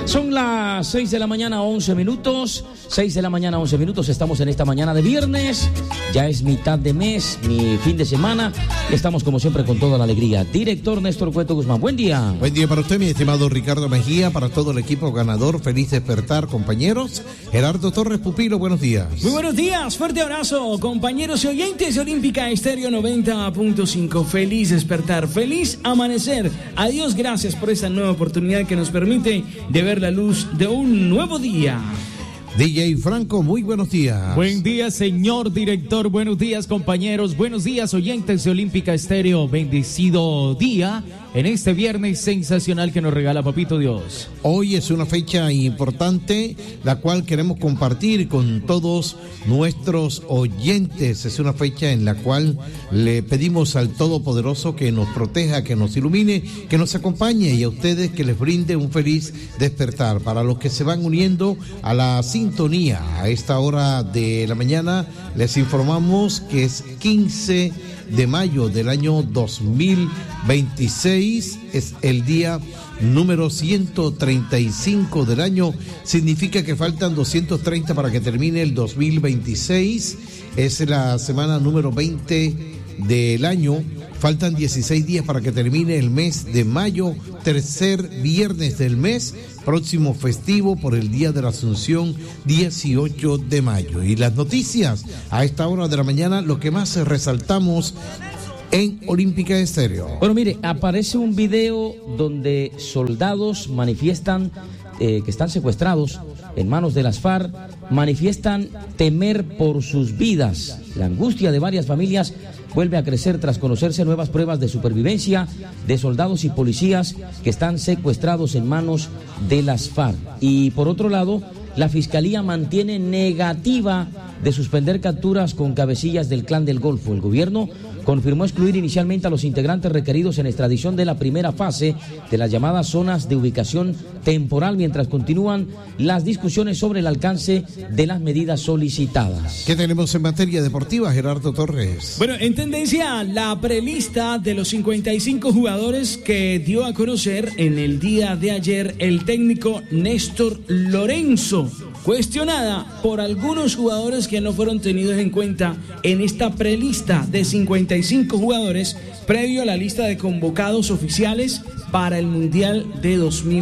Son las 6 de la mañana, 11 minutos. 6 de la mañana, 11 minutos. Estamos en esta mañana de viernes. Ya es mitad de mes, mi fin de semana. Y estamos como siempre con toda la alegría. Director Néstor Cueto Guzmán, buen día. Buen día para usted, mi estimado Ricardo Mejía, para todo el equipo ganador. Feliz despertar, compañeros. Gerardo Torres Pupilo, buenos días. Muy buenos días, fuerte abrazo, compañeros y oyentes de Olímpica Estéreo 90.5. Feliz despertar, feliz amanecer. Adiós, gracias por esta nueva oportunidad que nos permite de ver la luz de un nuevo día. DJ Franco, muy buenos días. Buen día, señor director. Buenos días, compañeros. Buenos días, oyentes de Olímpica Estéreo. Bendecido día en este viernes sensacional que nos regala Papito Dios. Hoy es una fecha importante, la cual queremos compartir con todos nuestros oyentes. Es una fecha en la cual le pedimos al Todopoderoso que nos proteja, que nos ilumine, que nos acompañe, y a ustedes que les brinde un feliz despertar. Para los que se van uniendo a la sintonía a esta hora de la mañana, les informamos que es 15 de mayo del año 2026, es el día número 135 del año. Significa que faltan 230 para que termine el 2026. Es la semana número 20 del año. Faltan 16 días para que termine el mes de mayo, tercer viernes del mes, próximo festivo por el Día de la Asunción, 18 de mayo. Y las noticias a esta hora de la mañana, lo que más resaltamos en Olímpica Estéreo. Bueno, mire, aparece un video donde soldados manifiestan que están secuestrados en manos de las FARC, manifiestan temer por sus vidas. La angustia de varias familias vuelve a crecer tras conocerse nuevas pruebas de supervivencia de soldados y policías que están secuestrados en manos de las FARC. Y por otro lado, la Fiscalía mantiene negativa de suspender capturas con cabecillas del Clan del Golfo. El gobierno confirmó excluir inicialmente a los integrantes requeridos en extradición de la primera fase de las llamadas zonas de ubicación temporal, mientras continúan las discusiones sobre el alcance de las medidas solicitadas. ¿Qué tenemos en materia deportiva, Gerardo Torres? Bueno, en tendencia, la prelista de los 55 jugadores que dio a conocer en el día de ayer el técnico Néstor Lorenzo, cuestionada por algunos jugadores que no fueron tenidos en cuenta en esta prelista de 55 jugadores previo a la lista de convocados oficiales para el Mundial de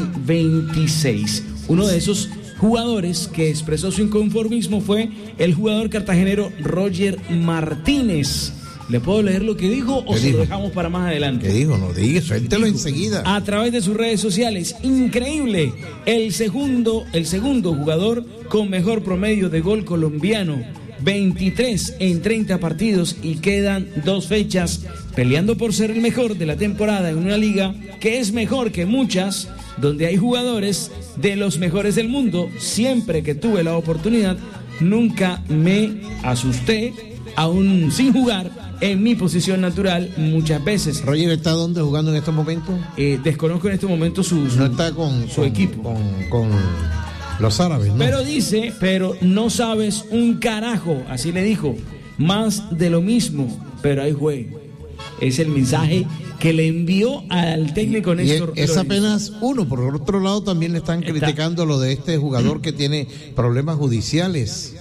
2026. Uno de esos jugadores que expresó su inconformismo fue el jugador cartagenero Roger Martínez. ¿Le puedo leer lo que dijo o se lo dejamos para más adelante? ¿Qué dijo? No diga, suéltelo enseguida. A través de sus redes sociales, increíble, el segundo jugador con mejor promedio de gol colombiano, 23 en 30 partidos, y quedan 2 fechas peleando por ser el mejor de la temporada en una liga que es mejor que muchas, donde hay jugadores de los mejores del mundo. Siempre que tuve la oportunidad, nunca me asusté, aún sin jugar, en mi posición natural muchas veces. ¿Roger está dónde jugando en estos momentos? Desconozco en este momento su no está con equipo. Con los árabes, ¿no? Pero dice, pero no sabes un carajo, así le dijo. Más de lo mismo, pero ahí juegue. Es el mensaje que le envió al técnico Néstor Lorenzo. Es Lorenzo. apenas uno. Por otro lado, también le están criticando lo de este jugador que tiene problemas judiciales.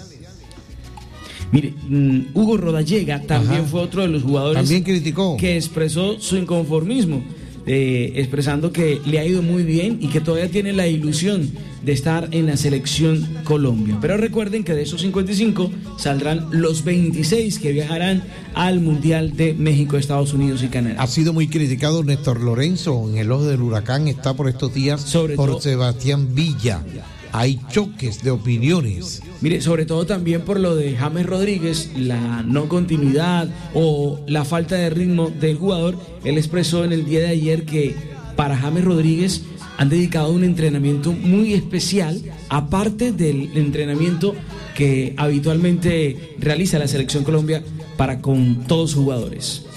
Mire, Hugo Rodallega también fue otro de los jugadores también criticó, que expresó su inconformismo, expresando que le ha ido muy bien y que todavía tiene la ilusión de estar en la selección Colombia. Pero recuerden que de esos 55 saldrán los 26 que viajarán al Mundial de México, Estados Unidos y Canadá. Ha sido muy criticado Néstor Lorenzo, en el ojo del huracán está por estos días, sobre por todo Sebastián Villa. Hay choques de opiniones. Mire, sobre todo también por lo de James Rodríguez, la no continuidad o la falta de ritmo del jugador. Él expresó en el día de ayer que para James Rodríguez han dedicado un entrenamiento muy especial, aparte del entrenamiento que habitualmente realiza la Selección Colombia para con todos sus jugadores.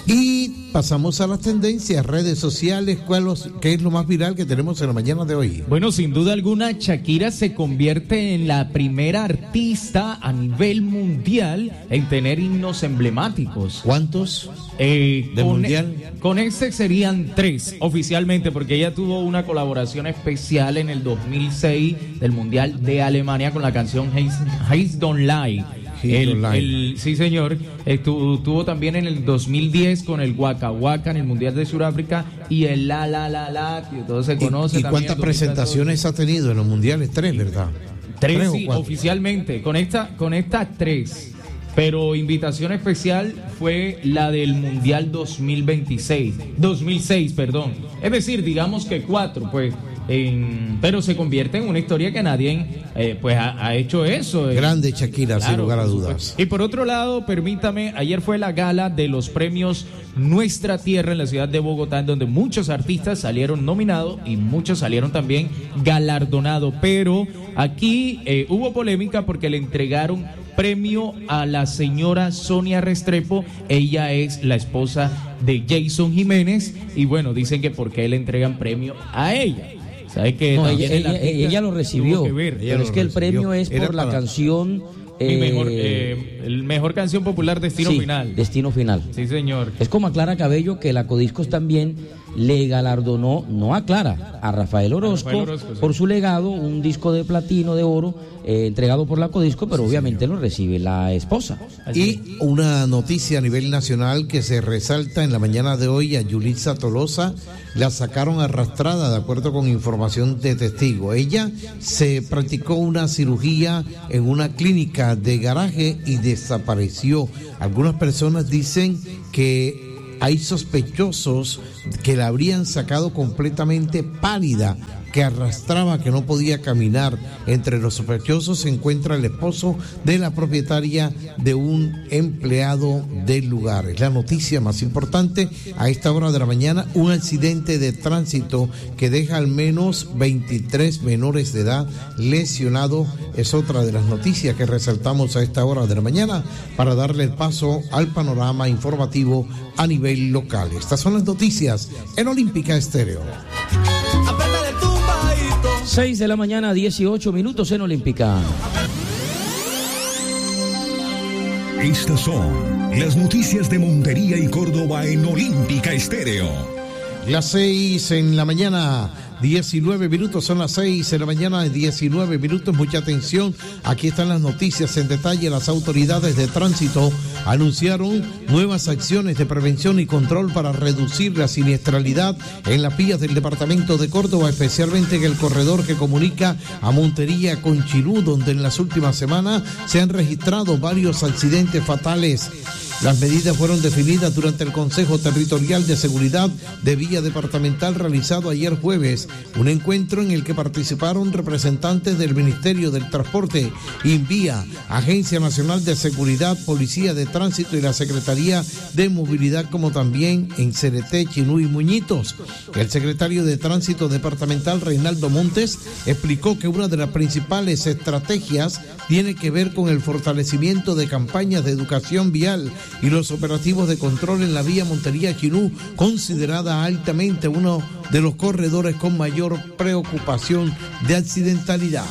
Y pasamos a las tendencias, redes sociales, ¿qué es lo más viral que tenemos en la mañana de hoy? Bueno, sin duda alguna, Shakira se convierte en la primera artista a nivel mundial en tener himnos emblemáticos. ¿Cuántos? Mundial? Con este serían 3 oficialmente, porque ella tuvo una colaboración especial en el 2006 del Mundial de Alemania con la canción Heiß Don't Lie. Sí, señor. Tuvo también en el 2010 con el Waka Waka en el Mundial de Sudáfrica y el La La La La, que todo se conoce. ¿Y cuántas presentaciones ha tenido en los mundiales? 3, ¿verdad? 3, sí, oficialmente. Con esta 3. Pero invitación especial fue la del Mundial 2006, perdón. Es decir, digamos que 4, pues. Pero se convierte en una historia que nadie pues ha hecho eso. Grande Shakira, claro, sin lugar a dudas. Y por otro lado, permítame, ayer fue la gala de los premios Nuestra Tierra en la ciudad de Bogotá, en donde muchos artistas salieron nominados y muchos salieron también galardonados. Pero aquí hubo polémica porque le entregaron premio a la señora Sonia Restrepo. Ella es la esposa de Jason Jiménez y bueno, dicen que por qué le entregan premio a ella. ¿Sabe que no, ella lo recibió, pero es que el premio es por la canción el mejor canción popular, Destino Final. Destino Final. Sí, señor. Es como a Clara Cabello, que la Codiscos también le galardonó, no a Clara, a Rafael Orozco, por su legado, un disco de platino, de oro, entregado por la Codisco, pero obviamente lo recibe la esposa. Y una noticia a nivel nacional que se resalta en la mañana de hoy: a Yulitza Tolosa la sacaron arrastrada, de acuerdo con información de testigo. Ella se practicó una cirugía en una clínica de garaje y desapareció. Algunas personas dicen que hay sospechosos que la habrían sacado completamente pálida, que arrastraba, que no podía caminar. Entre los sospechosos se encuentra el esposo de la propietaria de un empleado del lugar. Es la noticia más importante a esta hora de la mañana: un accidente de tránsito que deja al menos 23 menores de edad lesionados. Es otra de las noticias que resaltamos a esta hora de la mañana para darle el paso al panorama informativo a nivel local. Estas son las noticias en Olímpica Estéreo. 6 de la mañana, 18 minutos en Olímpica. Estas son las noticias de Montería y Córdoba en Olímpica Estéreo. Las 6 en la mañana, 19 minutos, son las 6 de la mañana, 19 minutos. Mucha atención, aquí están las noticias en detalle. Las autoridades de tránsito anunciaron nuevas acciones de prevención y control para reducir la siniestralidad en las vías del departamento de Córdoba, especialmente en el corredor que comunica a Montería con Chirú, donde en las últimas semanas se han registrado varios accidentes fatales. Las medidas fueron definidas durante el Consejo Territorial de Seguridad de Vía Departamental realizado ayer jueves, un encuentro en el que participaron representantes del Ministerio del Transporte, Invía, Agencia Nacional de Seguridad, Policía de Tránsito y la Secretaría de Movilidad, como también en CRT, Chinú y Muñitos. El secretario de Tránsito Departamental, Reinaldo Montes, explicó que una de las principales estrategias tiene que ver con el fortalecimiento de campañas de educación vial y los operativos de control en la vía Montería-Chinú, considerada altamente uno de los corredores con mayor preocupación de accidentalidad.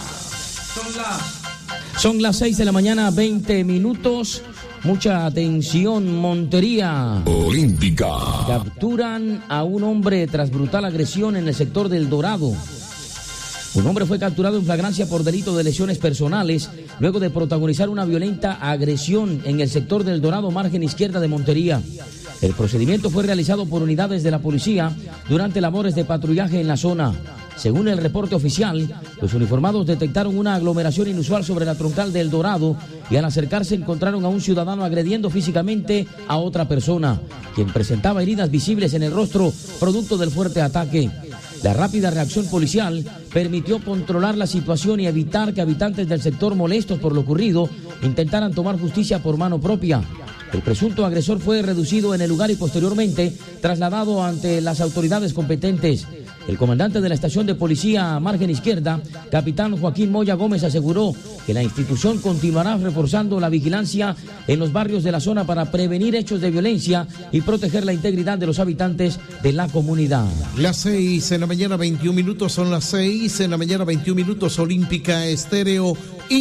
Son las 6 de la mañana, 20 minutos. Mucha atención, Montería. Olímpica. Capturan a un hombre tras brutal agresión en el sector del Dorado. Un hombre fue capturado en flagrancia por delito de lesiones personales luego de protagonizar una violenta agresión en el sector del Dorado, margen izquierda de Montería. El procedimiento fue realizado por unidades de la policía durante labores de patrullaje en la zona. Según el reporte oficial, los uniformados detectaron una aglomeración inusual sobre la troncal del Dorado y al acercarse encontraron a un ciudadano agrediendo físicamente a otra persona, quien presentaba heridas visibles en el rostro producto del fuerte ataque. La rápida reacción policial permitió controlar la situación y evitar que habitantes del sector, molestos por lo ocurrido, intentaran tomar justicia por mano propia. El presunto agresor fue reducido en el lugar y posteriormente trasladado ante las autoridades competentes. El comandante de la estación de policía Margen Izquierda, capitán Joaquín Moya Gómez, aseguró que la institución continuará reforzando la vigilancia en los barrios de la zona para prevenir hechos de violencia y proteger la integridad de los habitantes de la comunidad. Las 6 en la mañana, 21 minutos, son las 6 en la mañana, 21 minutos. Olímpica Estéreo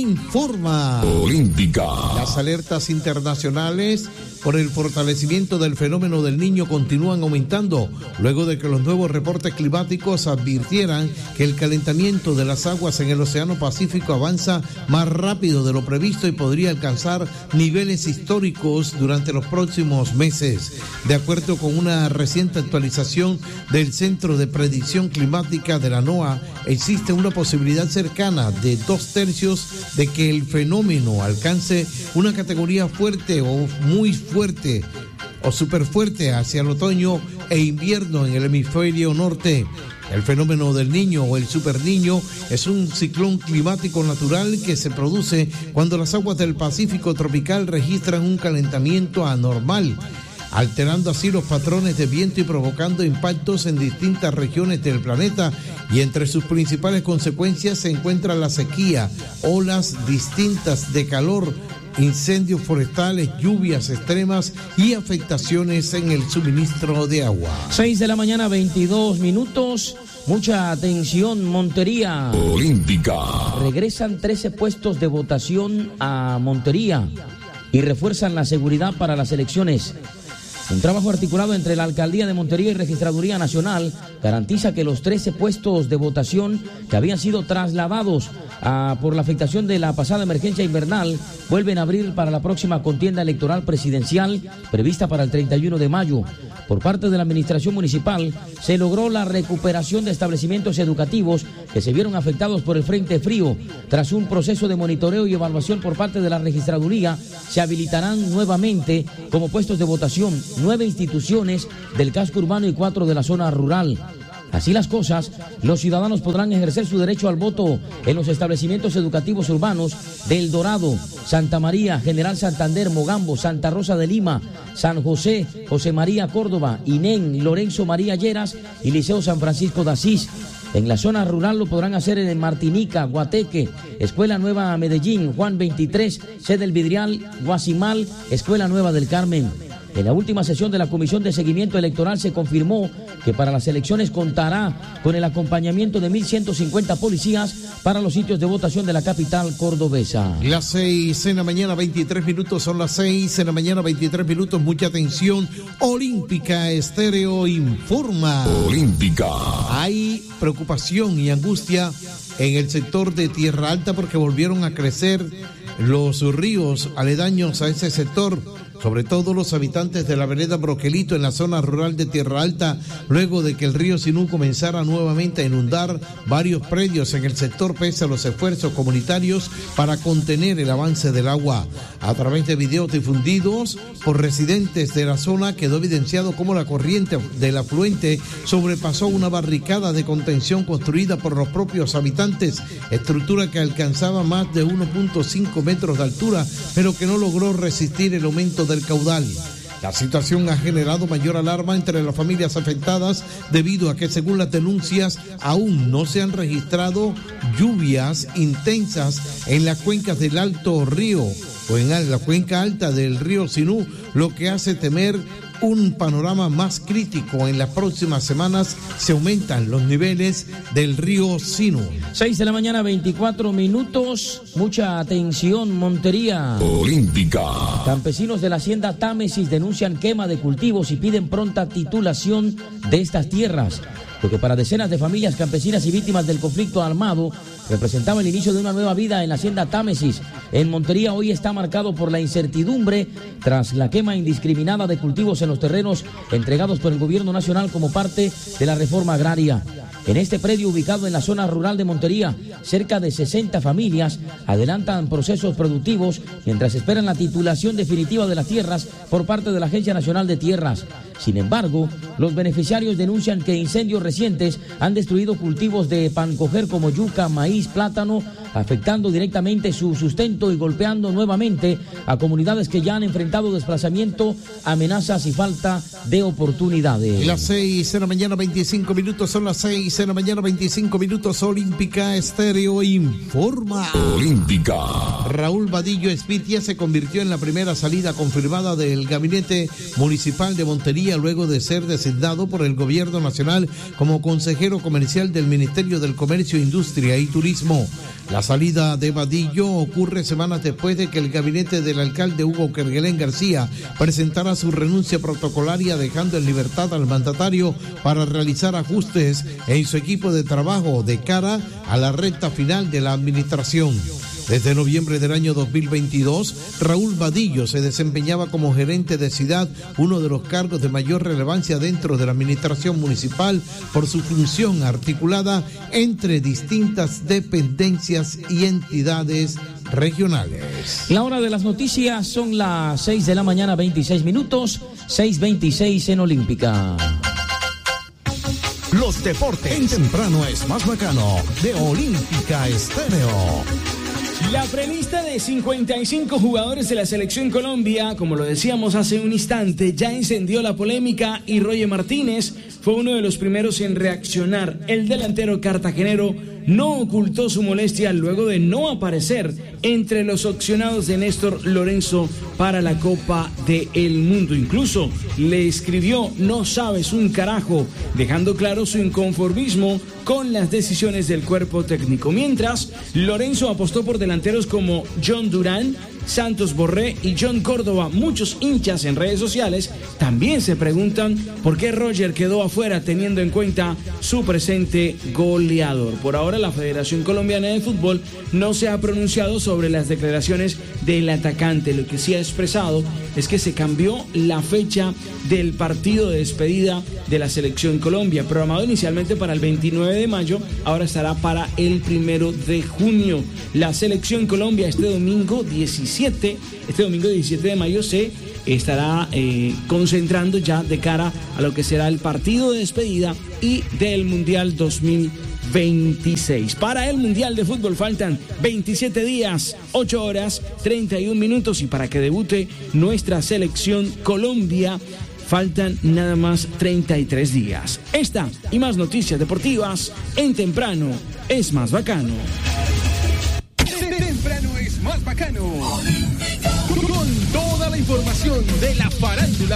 informa. Olímpica. Las alertas internacionales por el fortalecimiento del fenómeno del Niño continúan aumentando, luego de que los nuevos reportes climáticos advirtieran que el calentamiento de las aguas en el Océano Pacífico avanza más rápido de lo previsto y podría alcanzar niveles históricos durante los próximos meses. De acuerdo con una reciente actualización del Centro de Predicción Climática de la NOAA, existe una posibilidad cercana de 2/3 de que el fenómeno alcance una categoría fuerte o muy fuerte o súper fuerte hacia el otoño e invierno en el hemisferio norte. El fenómeno del Niño o el superniño es un ciclón climático natural que se produce cuando las aguas del Pacífico tropical registran un calentamiento anormal, alterando así los patrones de viento y provocando impactos en distintas regiones del planeta, y entre sus principales consecuencias se encuentra la sequía, olas distintas de calor, incendios forestales, lluvias extremas y afectaciones en el suministro de agua. 6 de la mañana, 22 minutos. Mucha atención, Montería. Olímpica. Regresan 13 puestos de votación a Montería y refuerzan la seguridad para las elecciones. Un trabajo articulado entre la Alcaldía de Montería y Registraduría Nacional garantiza que los 13 puestos de votación que habían sido trasladados por la afectación de la pasada emergencia invernal vuelven a abrir para la próxima contienda electoral presidencial prevista para el 31 de mayo. Por parte de la administración municipal se logró la recuperación de establecimientos educativos que se vieron afectados por el frente frío. Tras un proceso de monitoreo y evaluación por parte de la registraduría, se habilitarán nuevamente como puestos de votación 9 instituciones del casco urbano y 4 de la zona rural. Así las cosas, los ciudadanos podrán ejercer su derecho al voto en los establecimientos educativos urbanos de El Dorado, Santa María, General Santander, Mogambo, Santa Rosa de Lima, San José, José María Córdoba, Inén, Lorenzo María Lleras y Liceo San Francisco de Asís. En la zona rural lo podrán hacer en Martinica, Guateque, Escuela Nueva Medellín, Juan 23, Sede El Vidrial, Guasimal, Escuela Nueva del Carmen. En la última sesión de la Comisión de Seguimiento Electoral se confirmó que para las elecciones contará con el acompañamiento de 1.150 policías para los sitios de votación de la capital cordobesa. Las 6 en la mañana, 23 minutos, son las 6 en la mañana, 23 minutos. Mucha atención, Olímpica Estéreo informa. Olímpica. Hay preocupación y angustia en el sector de Tierra Alta porque volvieron a crecer los ríos aledaños a ese sector, sobre todo los habitantes de la vereda Broquelito en la zona rural de Tierra Alta, luego de que el río Sinú comenzara nuevamente a inundar varios predios en el sector pese a los esfuerzos comunitarios para contener el avance del agua. A través de videos difundidos por residentes de la zona quedó evidenciado cómo la corriente del afluente sobrepasó una barricada de contención construida por los propios habitantes, estructura que alcanzaba más de 1.5 metros de altura, pero que no logró resistir el aumento del caudal. La situación ha generado mayor alarma entre las familias afectadas debido a que, según las denuncias, aún no se han registrado lluvias intensas en las cuencas del Alto Río o en la cuenca alta del río Sinú, lo que hace temer un panorama más crítico. En las próximas semanas se aumentan los niveles del río Sinú. 6 de la mañana, 24 minutos. Mucha atención, Montería. Olímpica. Campesinos de la hacienda Támesis denuncian quema de cultivos y piden pronta titulación de estas tierras, lo que para decenas de familias campesinas y víctimas del conflicto armado representaba el inicio de una nueva vida en la hacienda Támesis. En Montería hoy está marcado por la incertidumbre tras la quema indiscriminada de cultivos en los terrenos entregados por el gobierno nacional como parte de la reforma agraria. En este predio ubicado en la zona rural de Montería, cerca de 60 familias adelantan procesos productivos mientras esperan la titulación definitiva de las tierras por parte de la Agencia Nacional de Tierras. Sin embargo, los beneficiarios denuncian que incendios recientes han destruido cultivos de pancoger como yuca, maíz, plátano, afectando directamente su sustento y golpeando nuevamente a comunidades que ya han enfrentado desplazamiento, amenazas y falta de oportunidades. Las 6 de la mañana 25 minutos, son las 6 de la mañana 25 minutos. Olímpica Estéreo informa. Olímpica. Raúl Vadillo Espitia se convirtió en la primera salida confirmada del gabinete municipal de Montería luego de ser designado por el gobierno nacional como consejero comercial del Ministerio del Comercio, Industria y Turismo. La salida de Vadillo ocurre semanas después de que el gabinete del alcalde Hugo Kerguelén García presentara su renuncia protocolaria, dejando en libertad al mandatario para realizar ajustes en su equipo de trabajo de cara a la recta final de la administración. Desde noviembre del año 2022, Raúl Vadillo se desempeñaba como gerente de ciudad, uno de los cargos de mayor relevancia dentro de la administración municipal por su función articulada entre distintas dependencias y entidades regionales. La hora de las noticias son las 6 de la mañana 26 minutos, 6:26 en Olímpica. Los deportes en temprano es más bacano de Olímpica Estéreo. La prelista de 55 jugadores de la Selección Colombia, como lo decíamos hace un instante, ya encendió la polémica y Roger Martínez fue uno de los primeros en reaccionar. El delantero cartagenero no ocultó su molestia luego de no aparecer entre los opcionados de Néstor Lorenzo para la Copa del Mundo. Incluso le escribió: "No sabes un carajo", dejando claro su inconformismo con las decisiones del cuerpo técnico. Mientras, Lorenzo apostó por delanteros como John Durán, Santos Borré y John Córdoba. Muchos hinchas en redes sociales también se preguntan por qué Roger quedó afuera, teniendo en cuenta su presente goleador. Por ahora, la Federación Colombiana de Fútbol no se ha pronunciado sobre las declaraciones del atacante. Lo que sí ha expresado es que se cambió la fecha del partido de despedida de la Selección Colombia, programado inicialmente para el 29 de mayo, ahora estará para el 1 de junio. La Selección Colombia este domingo 17 de mayo se estará concentrando ya de cara a lo que será el partido de despedida y del Mundial 2026. Para el Mundial de Fútbol faltan 27 días, 8 horas, 31 minutos, y para que debute nuestra Selección Colombia faltan nada más 33 días. Esta y más noticias deportivas en Temprano es más bacano. Temprano es más bacano. Con toda la información de la farándula.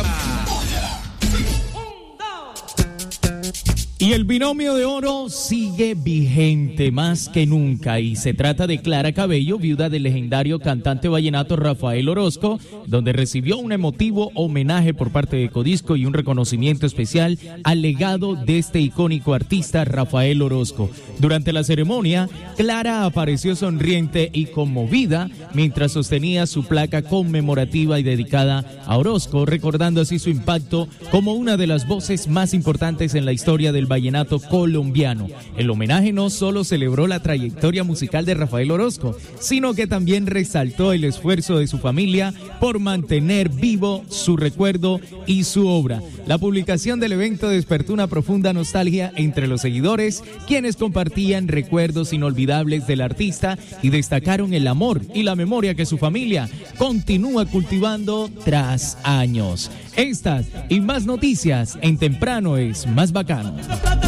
Y el binomio de oro sigue vigente más que nunca, y se trata de Clara Cabello, viuda del legendario cantante vallenato Rafael Orozco, donde recibió un emotivo homenaje por parte de Codisco y un reconocimiento especial al legado de este icónico artista Rafael Orozco. Durante la ceremonia, Clara apareció sonriente y conmovida mientras sostenía su placa conmemorativa y dedicada a Orozco, recordando así su impacto como una de las voces más importantes en la historia del vallenato colombiano. El homenaje no solo celebró la trayectoria musical de Rafael Orozco, sino que también resaltó el esfuerzo de su familia por mantener vivo su recuerdo y su obra. La publicación del evento despertó una profunda nostalgia entre los seguidores, quienes compartían recuerdos inolvidables del artista y destacaron el amor y la memoria que su familia continúa cultivando tras años. Estas y más noticias en Temprano es más bacano.